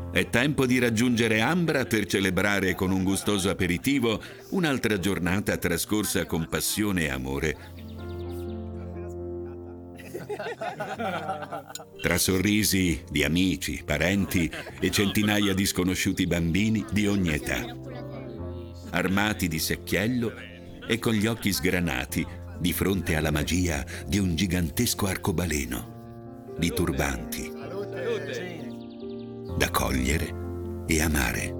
È tempo di raggiungere Ambra per celebrare con un gustoso aperitivo un'altra giornata trascorsa con passione e amore. Tra sorrisi di amici, parenti e centinaia di sconosciuti bambini di ogni età. Armati di secchiello e con gli occhi sgranati di fronte alla magia di un gigantesco arcobaleno, di turbanti da cogliere e amare.